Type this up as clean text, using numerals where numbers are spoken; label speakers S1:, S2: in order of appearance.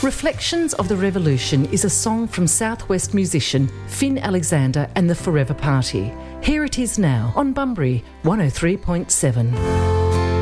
S1: Reflections of the Revolution is a song from Southwest musician Finn Alexander and the Forever Party. Here it is now on Bunbury 103.7.